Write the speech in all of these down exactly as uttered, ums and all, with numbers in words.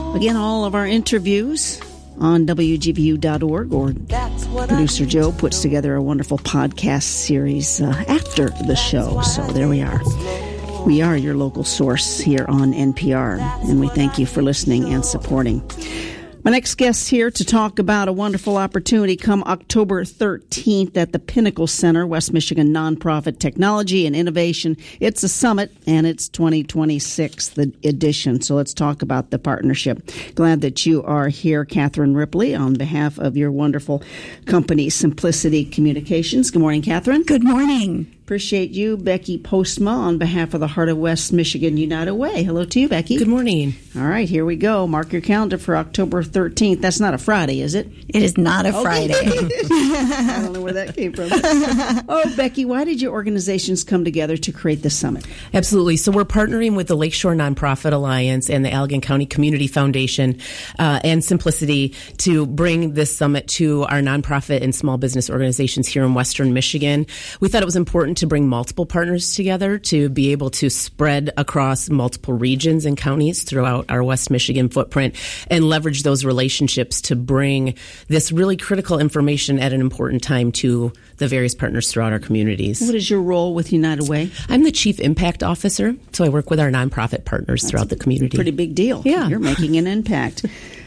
Again, all of our interviews on W G V U dot org, or producer Joe puts together a wonderful podcast series uh, after the show. So there we are. We are your local source here on N P R, and we thank you for listening and supporting. My next guest here to talk about a wonderful opportunity come October thirteenth at the Pinnacle Center, West Michigan Nonprofit Technology and Innovation. It's a summit, and it's twenty twenty-six, the edition. So let's talk about the partnership. Glad that you are here, Catherine Ripley, on behalf of your wonderful company, Simplicity Communications. Good morning, Catherine. Good morning. Appreciate you, Becky Postma, on behalf of the Heart of West Michigan United Way. Hello to you, Becky. Good morning. All right, here we go. Mark your calendar for October thirteenth. That's not a Friday, is it? It is not a okay. Friday. I don't know where that came from. Oh, Becky, why did your organizations come together to create this summit? Absolutely. So we're partnering with the Lakeshore Nonprofit Alliance and the Allegan County Community Foundation uh, and Simplicity to bring this summit to our nonprofit and small business organizations here in Western Michigan. We thought it was important to bring multiple partners together to be able to spread across multiple regions and counties throughout our West Michigan footprint and leverage those relationships to bring this really critical information at an important time to the various partners throughout our communities. What is your role with United Way? I'm the Chief Impact Officer, so I work with our nonprofit partners That's throughout the community. Pretty big deal. Yeah. You're making an impact.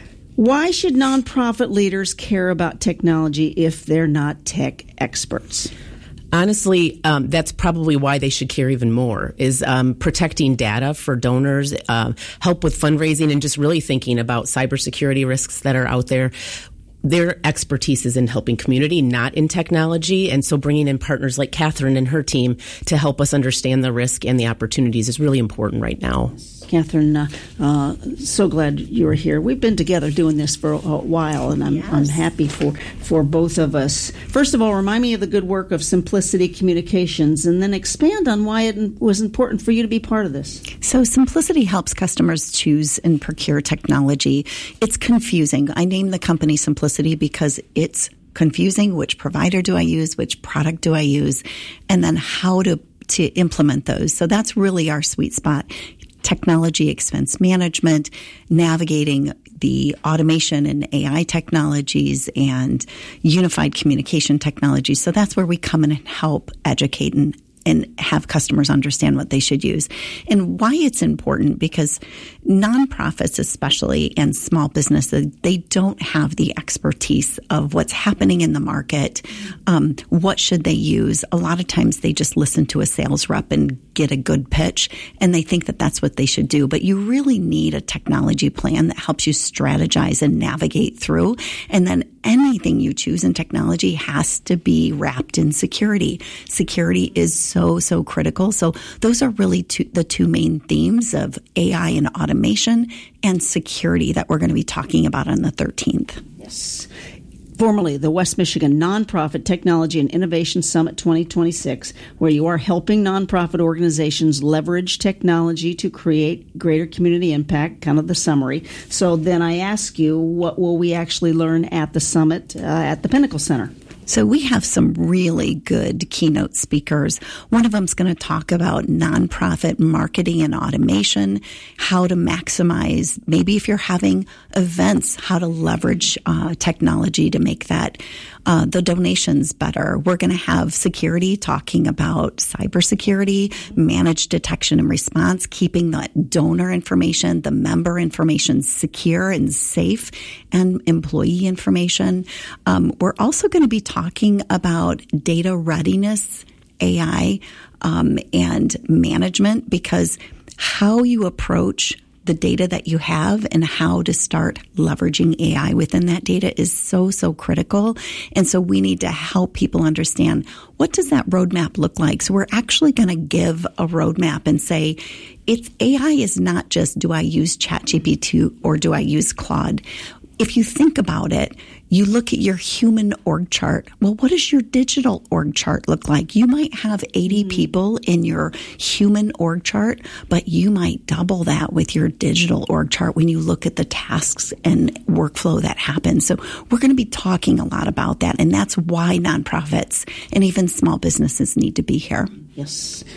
Why should nonprofit leaders care about technology if they're not tech experts? Honestly, um, that's probably why they should care even more, is um, protecting data for donors, uh, help with fundraising, and just really thinking about cybersecurity risks that are out there. Their expertise is in helping community, not in technology. And so bringing in partners like Catherine and her team to help us understand the risk and the opportunities is really important right now. Catherine, uh, uh, so glad you're here. We've been together doing this for a, a while, and I'm, yes. I'm happy for, for both of us. First of all, remind me of the good work of Simplicity Communications, and then expand on why it was important for you to be part of this. So Simplicity helps customers choose and procure technology. It's confusing. I named the company Simplicity because it's confusing. Which provider do I use? Which product do I use? And then how to, to implement those. So that's really our sweet spot. Technology expense management, navigating the automation and A I technologies and unified communication technologies. So that's where we come in and help educate and, and have customers understand what they should use. And why it's important, because nonprofits especially and small businesses, they don't have the expertise of what's happening in the market. Um, what should they use? A lot of times they just listen to a sales rep and get a good pitch, and they think that that's what they should do. But you really need a technology plan that helps you strategize and navigate through. And then anything you choose in technology has to be wrapped in security. Security is so, so critical. So those are really two, the two main themes of A I and automation and security that we're going to be talking about on the thirteenth. Yes. Formerly the West Michigan Nonprofit Technology and Innovation Summit twenty twenty-six, where you are helping nonprofit organizations leverage technology to create greater community impact, kind of the summary. So then I ask you, what will we actually learn at the summit uh, at the Pinnacle Center? So we have some really good keynote speakers. One of them is going to talk about nonprofit marketing and automation, how to maximize, maybe if you're having events, how to leverage uh, technology to make that uh, the donations better. We're going to have security talking about cybersecurity, managed detection and response, keeping that donor information, the member information secure and safe, and employee information. Um, we're also going to be talking about data readiness, A I, um, and management, because how you approach the data that you have and how to start leveraging A I within that data is so, so critical. And so we need to help people understand, what does that roadmap look like? So we're actually going to give a roadmap and say, it's A I is not just, do I use ChatGPT or do I use Claude? If you think about it, you look at your human org chart. Well, what does your digital org chart look like? You might have eighty mm. people in your human org chart, but you might double that with your digital org chart when you look at the tasks and workflow that happens. So we're going to be talking a lot about that, and that's why nonprofits and even small businesses need to be here. Yes.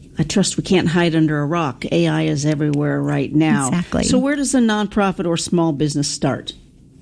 I trust we can't hide under a rock. A I is everywhere right now. Exactly. So where does a nonprofit or small business start?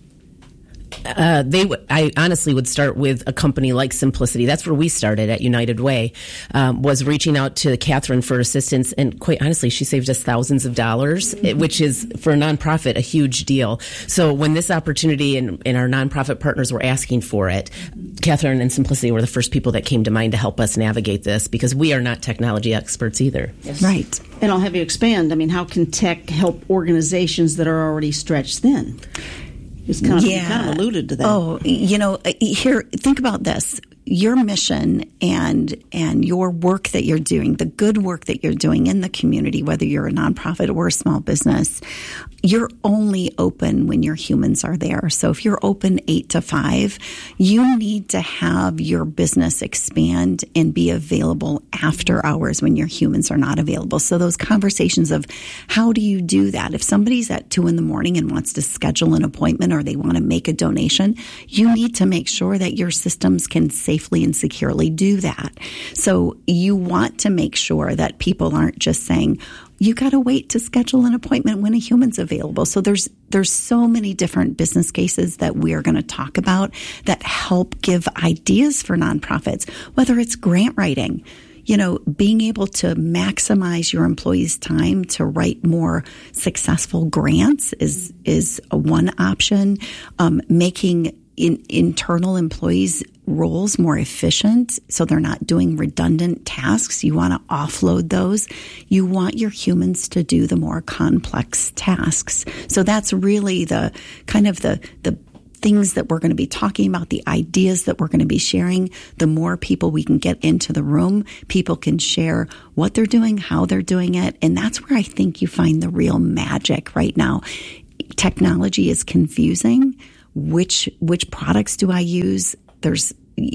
Uh, they, w- I honestly would start with a company like Simplicity. That's where we started at United Way. Um, was reaching out to Catherine for assistance, and quite honestly, she saved us thousands of dollars, mm-hmm. which is for a nonprofit a huge deal. So when this opportunity and, and our nonprofit partners were asking for it, Catherine and Simplicity were the first people that came to mind to help us navigate this, because we are not technology experts either. Yes. Right. And I'll have you expand. I mean, how can tech help organizations that are already stretched thin? It's kind of, yeah. You kind of alluded to that. Oh, you know, here, think about this. Your mission and and your work that you're doing, the good work that you're doing in the community, whether you're a nonprofit or a small business, you're only open when your humans are there. So if you're open eight to five, you need to have your business expand and be available after hours when your humans are not available. So those conversations of how do you do that? If somebody's at two in the morning and wants to schedule an appointment or they want to make a donation, you need to make sure that your systems can safely and securely do that. So you want to make sure that people aren't just saying, you got to wait to schedule an appointment when a human's available. So there's there's so many different business cases that we are going to talk about that help give ideas for nonprofits, whether it's grant writing. You know, being able to maximize your employees' time to write more successful grants is is a one option. Um, making in, internal employees' roles more efficient so they're not doing redundant tasks. You want to offload those. You want your humans to do the more complex tasks. So that's really the kind of the the things that we're going to be talking about, the ideas that we're going to be sharing. The more people we can get into the room, people can share what they're doing, how they're doing it. And that's where I think you find the real magic right now. Technology is confusing. Which which products do I use? There's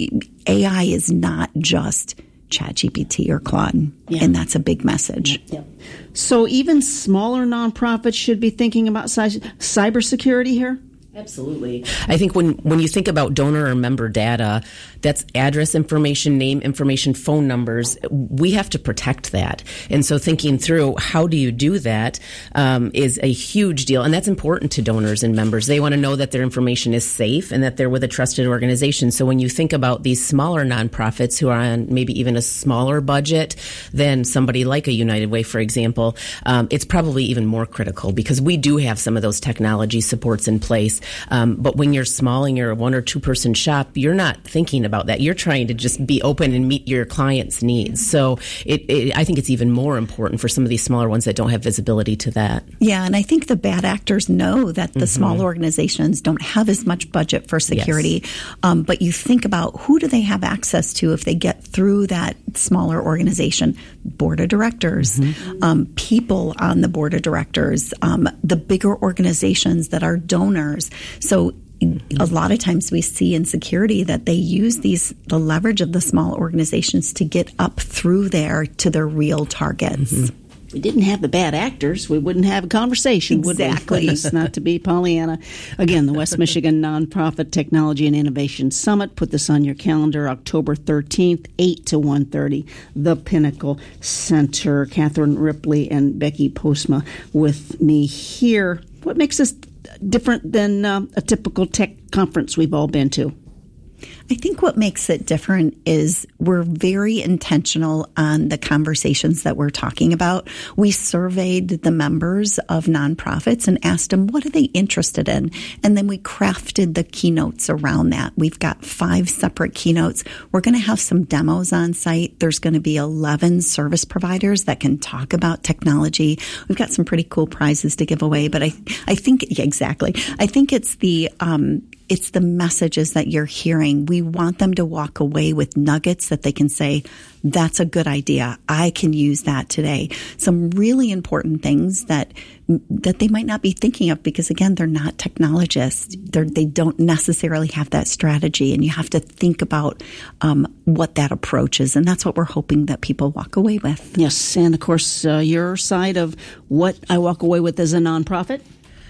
A I is not just ChatGPT or Claude, yeah. and that's a big message. Yep. So even smaller nonprofits should be thinking about cy- cybersecurity here? Absolutely. I think when, when you think about donor or member data, that's address information, name information, phone numbers. We have to protect that. And so thinking through how do you do that um, is a huge deal. And that's important to donors and members. They want to know that their information is safe and that they're with a trusted organization. So when you think about these smaller nonprofits who are on maybe even a smaller budget than somebody like a United Way, for example, um, it's probably even more critical because we do have some of those technology supports in place. Um, but when you're small and you're a one or two person shop, you're not thinking about that. You're trying to just be open and meet your clients' needs. So it, it, I think it's even more important for some of these smaller ones that don't have visibility to that. Yeah, and I think the bad actors know that the mm-hmm. small organizations don't have as much budget for security. Yes. Um, but you think about who do they have access to if they get through that smaller organization? Board of directors, mm-hmm. um, people on the board of directors, um, the bigger organizations that are donors. So a lot of times we see in security that they use these the leverage of the small organizations to get up through there to their real targets. Mm-hmm. If we didn't have the bad actors, we wouldn't have a conversation, exactly. would we? Please, not to be Pollyanna. Again, the West Michigan Nonprofit Technology and Innovation Summit. Put this on your calendar, October thirteenth, eight to one thirty, the Pinnacle Center. Catherine Ripley and Becky Postma with me here. What makes this different than uh, a typical tech conference we've all been to? I think what makes it different is we're very intentional on the conversations that we're talking about. We surveyed the members of nonprofits and asked them, what are they interested in? And then we crafted the keynotes around that. We've got five separate keynotes. We're going to have some demos on site. There's going to be eleven service providers that can talk about technology. We've got some pretty cool prizes to give away, but I, I think, yeah, exactly. I think it's the, um, it's the messages that you're hearing. We want them to walk away with nuggets that they can say, that's a good idea. I can use that today. Some really important things that that they might not be thinking of because, again, they're not technologists. They're, they don't necessarily have that strategy, and you have to think about um, what that approach is, and that's what we're hoping that people walk away with. Yes, and of course, uh, your side of what I walk away with as a nonprofit?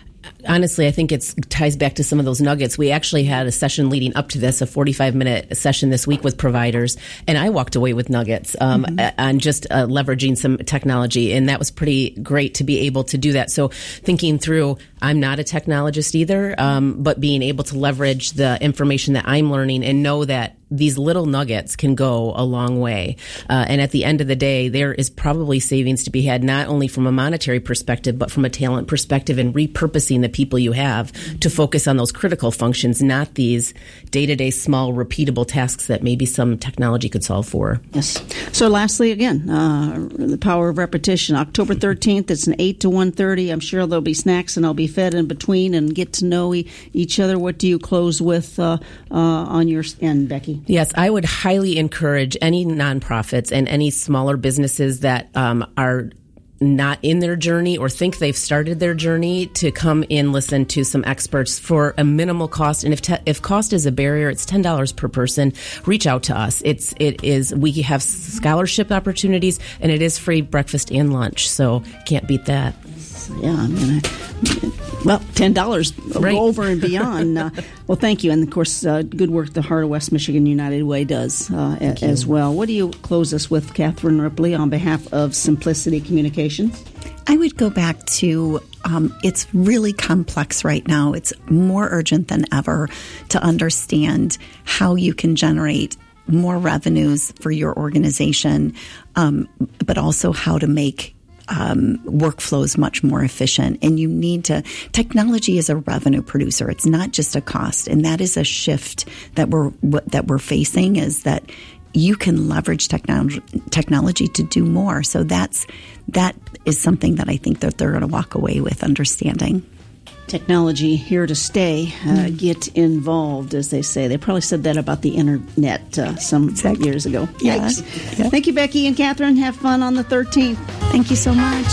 honestly, I think it ties back to some of those nuggets. We actually had a session leading up to this, a forty-five minute session this week with providers, and I walked away with nuggets um, mm-hmm. on just uh, leveraging some technology, and that was pretty great to be able to do that. So thinking through, I'm not a technologist either, um, but being able to leverage the information that I'm learning and know that these little nuggets can go a long way. Uh, and at the end of the day, there is probably savings to be had, not only from a monetary perspective, but from a talent perspective, and repurposing the people you have to focus on those critical functions, not these day-to-day small repeatable tasks that maybe some technology could solve for. Yes. So lastly, again, uh, the power of repetition. October thirteenth, it's an eight to one thirty. I'm sure there'll be snacks and I'll be fed in between and get to know e- each other. What do you close with uh, uh, on your end, Becky? Yes, I would highly encourage any nonprofits and any smaller businesses that um, are not in their journey or think they've started their journey to come in, listen to some experts for a minimal cost. And if te- if cost is a barrier, it's ten dollars per person. Reach out to us. It's it is we have scholarship opportunities, and it is free breakfast and lunch. So can't beat that. Yeah, I mean, I, well, ten dollars right. over and beyond. Uh, well, thank you. And, of course, uh, good work the Heart of West Michigan United Way does uh, a, as well. What do you close us with, Catherine Ripley, on behalf of Simplicity Communications? I would go back to um, it's really complex right now. It's more urgent than ever to understand how you can generate more revenues for your organization, um, but also how to make Um, workflows much more efficient. And you need to, technology is a revenue producer. It's not just a cost. And that is a shift that we're, that we're facing, is that you can leverage technology, technology to do more. So that's, that is something that I think that they're going to walk away with understanding. Technology here to stay. Uh, mm. Get involved, as they say. They probably said that about the internet uh, some exactly. years ago. Yeah. Yikes. Yeah. Thank you, Becky and Catherine. Have fun on the thirteenth. Thank you so much.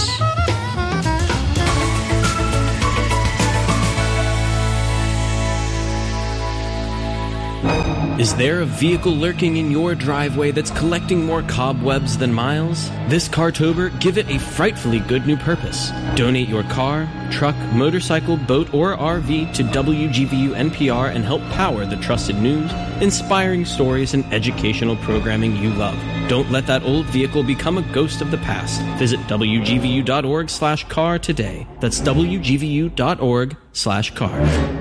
Is there a vehicle lurking in your driveway that's collecting more cobwebs than miles? This Cartober, give it a frightfully good new purpose. Donate your car, truck, motorcycle, boat, or R V to W G V U N P R and help power the trusted news, inspiring stories, and educational programming you love. Don't let that old vehicle become a ghost of the past. Visit W G V U dot org slash car today. That's W G V U dot org slash car.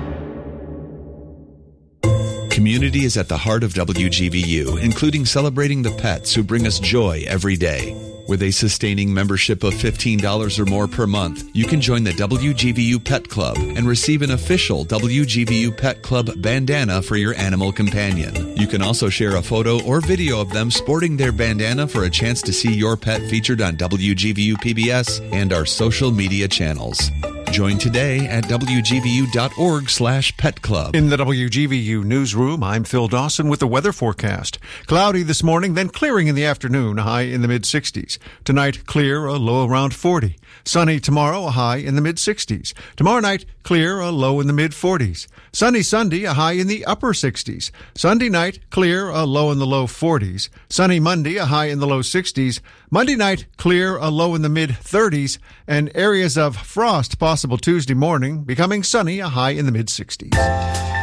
Community is at the heart of W G V U, including celebrating the pets who bring us joy every day. With a sustaining membership of fifteen dollars or more per month, you can join the W G V U Pet Club and receive an official W G V U Pet Club bandana for your animal companion. You can also share a photo or video of them sporting their bandana for a chance to see your pet featured on W G V U P B S and our social media channels. Join today at W G V U dot org slash pet club. In the W G V U newsroom, I'm Phil Dawson with the weather forecast. Cloudy this morning, then clearing in the afternoon, a high in the mid-sixties. Tonight, clear, a low around forty. Sunny tomorrow, a high in the mid-sixties. Tomorrow night, clear, a low in the mid-forties. Sunny Sunday, a high in the upper sixties. Sunday night, clear, a low in the low forties. Sunny Monday, a high in the low sixties. Monday night, clear, a low in the mid-thirties. And areas of frost possible Tuesday morning, becoming sunny, a high in the mid-sixties.